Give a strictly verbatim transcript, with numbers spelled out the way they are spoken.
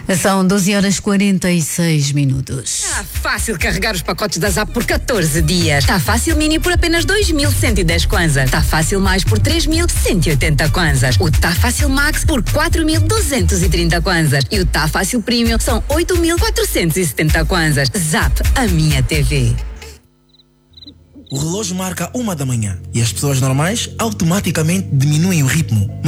São doze horas e quarenta e seis minutos. Tá fácil carregar os pacotes da Zap por catorze dias. Tá fácil Mini por apenas dois mil cento e dez kwanzas. Tá fácil Mais por três mil cento e oitenta kwanzas. O Tá Fácil Max por quatro mil duzentos e trinta kwanzas. E o Tá Fácil Premium são oito mil quatrocentos e setenta kwanzas. Zap, a minha T V. O relógio marca uma da manhã e as pessoas normais automaticamente diminuem o ritmo.